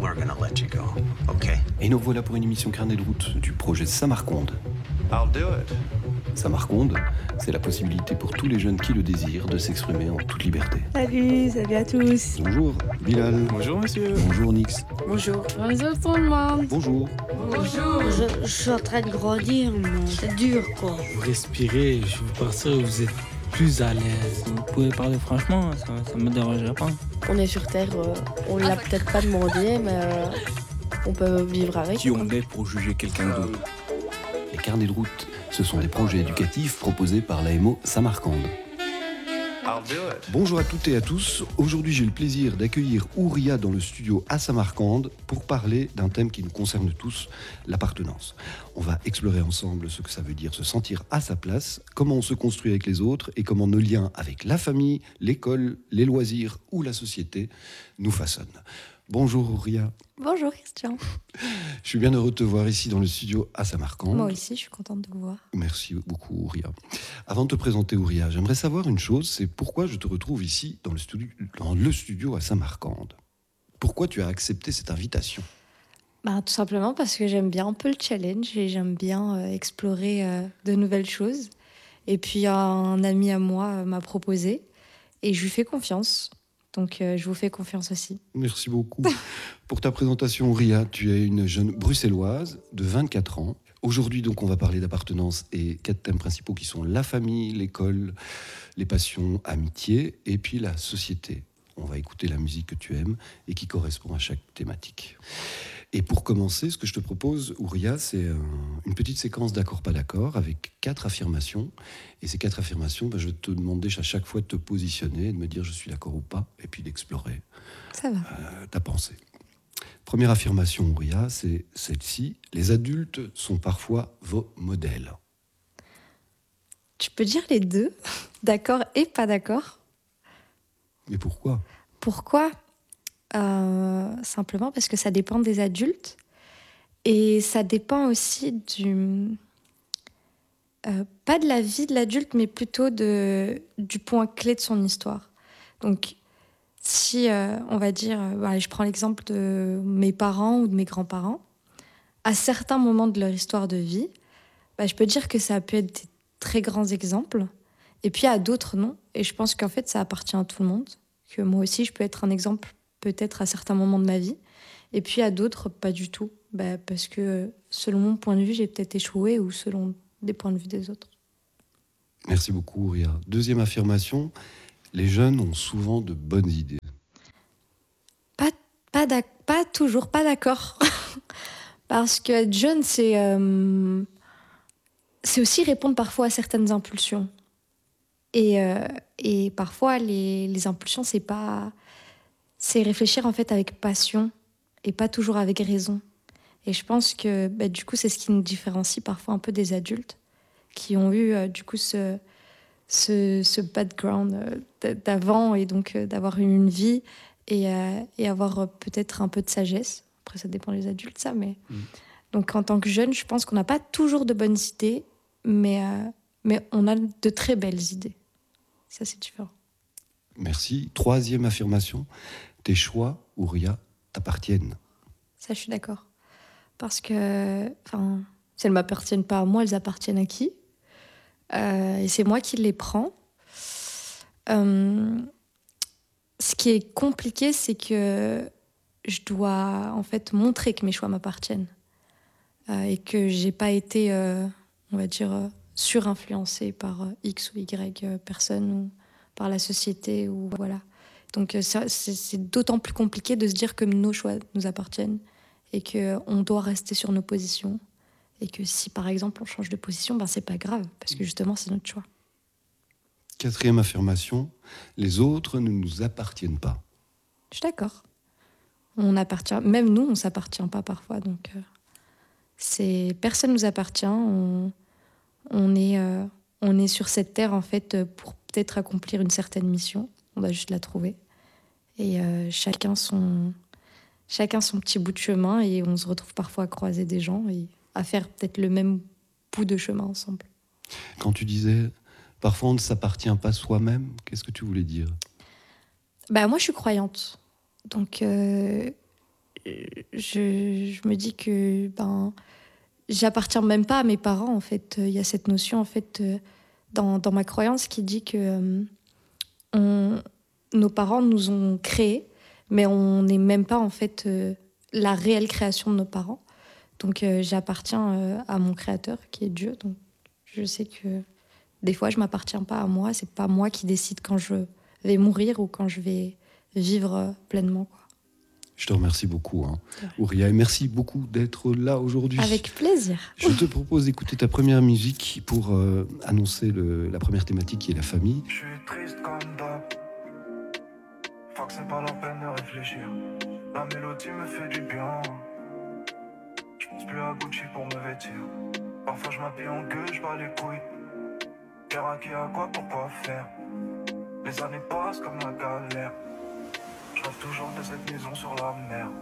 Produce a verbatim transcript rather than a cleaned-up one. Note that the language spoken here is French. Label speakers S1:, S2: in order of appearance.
S1: we're gonna let you go, okay?
S2: Et nous voilà pour une émission carnet de route du projet Samarconde.
S3: I'll do it.
S2: Samarconde, c'est la possibilité pour tous les jeunes qui le désirent de s'exprimer en toute liberté.
S4: Salut, salut à tous.
S2: Bonjour, Bilal.
S3: Bonjour, monsieur.
S2: Bonjour, Nix.
S4: Bonjour.
S5: Bonjour tout le monde.
S2: Bonjour.
S5: Bonjour.
S4: Je, je suis en train de grandir, mais c'est dur, quoi.
S6: Vous respirez, je veux partir où vous êtes plus à l'aise. Vous pouvez parler franchement, ça ne me dérangerait pas.
S7: On est sur Terre, euh, on l'a peut-être pas demandé, mais euh, on peut vivre avec.
S3: Qui on est pour juger quelqu'un d'autre?
S2: Les carnets de route, ce sont des projets éducatifs proposés par l'A M O Samarcande.
S3: I'll do it.
S2: Bonjour à toutes et à tous. Aujourd'hui, j'ai le plaisir d'accueillir Ouria dans le studio à Samarcande pour parler d'un thème qui nous concerne tous, l'appartenance. On va explorer ensemble ce que ça veut dire se sentir à sa place, comment on se construit avec les autres et comment nos liens avec la famille, l'école, les loisirs ou la société nous façonnent. Bonjour Ouria.
S7: Bonjour Christian.
S2: Je suis bien heureux de te voir ici dans le studio à Samarcande.
S7: Moi aussi, je suis contente de vous voir.
S2: Merci beaucoup Ouria. Avant de te présenter Ouria, j'aimerais savoir une chose, c'est pourquoi je te retrouve ici dans le studio, dans le studio à Samarcande. Pourquoi tu as accepté cette invitation ?
S7: Bah, tout simplement parce que j'aime bien un peu le challenge et j'aime bien euh, explorer euh, de nouvelles choses. Et puis un ami à moi euh, m'a proposé et je lui fais confiance. Donc euh, je vous fais confiance aussi.
S2: Merci beaucoup. Pour ta présentation, Ouria, tu es une jeune bruxelloise de vingt-quatre ans. Aujourd'hui, donc, on va parler d'appartenance et quatre thèmes principaux qui sont la famille, l'école, les passions, amitié et puis la société. On va écouter la musique que tu aimes et qui correspond à chaque thématique. Et pour commencer, ce que je te propose, Ouria, c'est un, une petite séquence d'accord, pas d'accord, avec quatre affirmations. Et ces quatre affirmations, ben, je vais te demander à chaque fois de te positionner, de me dire je suis d'accord ou pas, et puis d'explorer
S7: Ça va.
S2: euh, ta pensée. Première affirmation, Ouria, c'est celle-ci. Les adultes sont parfois vos modèles.
S7: Tu peux dire les deux, d'accord et pas d'accord.
S2: Mais pourquoi ?
S7: Pourquoi ? Euh, simplement parce que ça dépend des adultes et ça dépend aussi du euh, pas de la vie de l'adulte mais plutôt de, du point clé de son histoire. Donc si euh, on va dire euh, allez, je prends l'exemple de mes parents ou de mes grands-parents, à certains moments de leur histoire de vie, bah, je peux dire que ça peut être des très grands exemples et puis à d'autres non, et je pense qu'en fait ça appartient à tout le monde, que moi aussi je peux être un exemple peut-être à certains moments de ma vie, et puis à d'autres, pas du tout, bah, parce que selon mon point de vue, j'ai peut-être échoué, ou selon des points de vue des autres.
S2: Merci beaucoup, Ouria. Deuxième affirmation, les jeunes ont souvent de bonnes idées.
S7: Pas, pas, pas toujours, pas d'accord. Parce que être jeune, c'est, euh, c'est aussi répondre parfois à certaines impulsions. Et, euh, et parfois, les, les impulsions, c'est pas... c'est réfléchir en fait avec passion et pas toujours avec raison. Et je pense que bah, du coup, c'est ce qui nous différencie parfois un peu des adultes qui ont eu euh, du coup ce, ce, ce background euh, d'avant et donc euh, d'avoir eu une vie et, euh, et avoir euh, peut-être un peu de sagesse. Après, ça dépend des adultes, ça. Mais... Mmh. Donc en tant que jeune, je pense qu'on n'a pas toujours de bonnes idées, mais, euh, mais on a de très belles idées. Ça, c'est différent.
S2: Merci. Troisième affirmation, tes choix, Ouria, t'appartiennent.
S7: Ça, je suis d'accord. Parce que, enfin, si elles ne m'appartiennent pas à moi, elles appartiennent à qui ? euh, Et c'est moi qui les prends. Euh, ce qui est compliqué, c'est que je dois, en fait, montrer que mes choix m'appartiennent. Euh, et que je n'ai pas été, euh, on va dire, euh, surinfluencée par euh, X ou Y euh, personne ou par la société, ou voilà. Donc ça, c'est, c'est d'autant plus compliqué de se dire que nos choix nous appartiennent et qu'on doit rester sur nos positions. Et que si, par exemple, on change de position, ben, c'est pas grave, parce que justement, c'est notre choix.
S2: Quatrième affirmation, les autres ne nous appartiennent pas.
S7: Je suis d'accord. On appartient, même nous, on ne s'appartient pas parfois. Donc, euh, c'est, personne ne nous appartient. On, on, est, euh, on est sur cette terre, en fait, pour peut-être accomplir une certaine mission. On doit juste la trouver. Et euh, chacun, son, chacun son petit bout de chemin. Et on se retrouve parfois à croiser des gens et à faire peut-être le même bout de chemin ensemble.
S2: Quand tu disais, parfois on ne s'appartient pas soi-même, qu'est-ce que tu voulais dire ?
S7: Bah, moi, je suis croyante. Donc, euh, je, je me dis que ben, j'appartiens même pas à mes parents, en fait. Il y a cette notion, en fait, euh, dans, dans ma croyance qui dit que euh, on, nos parents nous ont créés, mais on n'est même pas, en fait, euh, la réelle création de nos parents. Donc, euh, j'appartiens euh, à mon créateur, qui est Dieu. Donc, je sais que des fois, je m'appartiens pas à moi. C'est pas moi qui décide quand je vais mourir ou quand je vais vivre euh, pleinement, quoi.
S2: Je te remercie beaucoup, hein, Ouria, et merci beaucoup d'être là aujourd'hui.
S7: Avec plaisir.
S2: Je te propose d'écouter ta première musique pour euh, annoncer le, la première thématique qui est la famille.
S8: Je suis triste comme d'hab. Faut que c'est pas la peine de réfléchir. La mélodie me fait du bien. Je pense plus à Gucci pour me vêtir. Parfois je m'habille en gueule, je bats les couilles. Faire à qui, à quoi, pourquoi faire. Les années passent comme la galère. Je rêve toujours de cette maison sur la mer.